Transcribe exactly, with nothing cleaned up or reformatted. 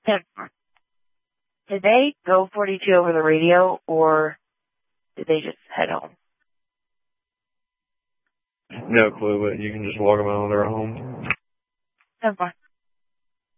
ten four. Did they go forty-two over the radio, or did they just head home? No clue, but you can just walk them out of their home. ten four.